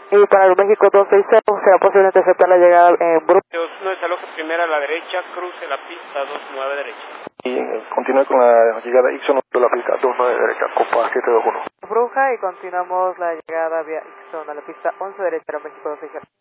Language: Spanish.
Y para el México 260, ¿será posible interceptar la llegada en Brooklyn? 2 aloje primera a la derecha, cruce la pista 29 derecha. Y continúe con la llegada Ixon de la pista 29 derecha, copa 721. Bruja y continuamos la llegada vía Ixon a la pista 11 derecha, México 260.